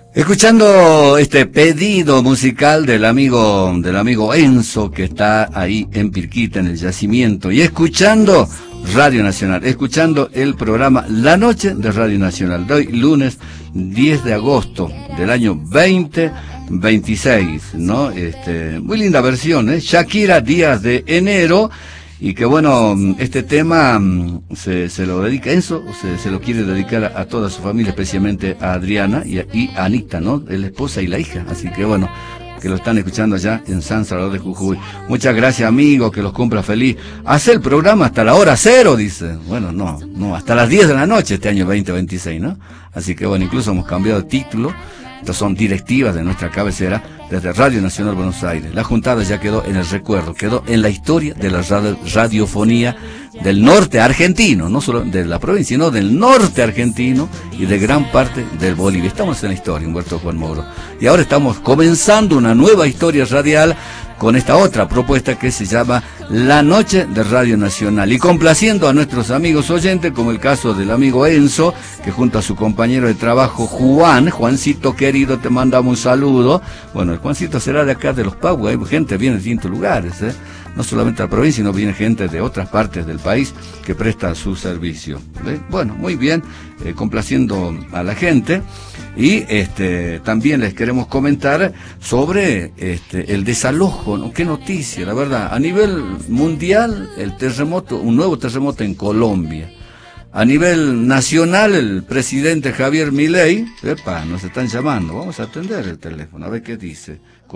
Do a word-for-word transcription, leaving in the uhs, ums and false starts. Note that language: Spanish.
Escuchando este pedido musical del amigo del amigo Enzo, que está ahí en Pirquita, en el yacimiento, y escuchando Radio Nacional, escuchando el programa La Noche de Radio Nacional, de hoy lunes diez de agosto del año veinte veintiséis, ¿no? Este, muy linda versión, ¿eh? Shakira, Días de Enero. Y que bueno, este tema se, se lo dedica Enzo, se, se lo quiere dedicar a, a toda su familia, especialmente a Adriana y a, y a Anita, ¿no? Es la esposa y la hija, así que bueno, que lo están escuchando allá en San Salvador de Jujuy. Muchas gracias, amigos, que los cumpla feliz. Hace el programa hasta la hora cero, dice. Bueno, no, no, hasta las diez de la noche este año veinte veintiséis, ¿no? Así que bueno, incluso hemos cambiado de título. Estas son directivas de nuestra cabecera desde Radio Nacional Buenos Aires. La juntada ya quedó en el recuerdo, quedó en la historia de la radio, radiofonía del norte argentino, no solo de la provincia, sino del norte argentino y de gran parte del Bolivia. Estamos en la historia, Humberto Juan Moro. Y ahora estamos comenzando una nueva historia radial con esta otra propuesta que se llama La Noche de Radio Nacional, y complaciendo a nuestros amigos oyentes, como el caso del amigo Enzo, que junto a su compañero de trabajo Juan, Juancito querido, te mandamos un saludo. Bueno, el Juancito será de acá de Los Pagos, hay gente viene de distintos lugares, ¿eh? No solamente de la provincia, sino viene gente de otras partes del país que presta su servicio, ¿eh? Bueno, muy bien, eh, complaciendo a la gente. Y este también les queremos comentar sobre este el desalojo, ¿no? Qué noticia, la verdad. A nivel mundial, el terremoto, un nuevo terremoto en Colombia. A nivel nacional, el presidente Javier Milei, epa, nos están llamando, vamos a atender el teléfono, a ver qué dice.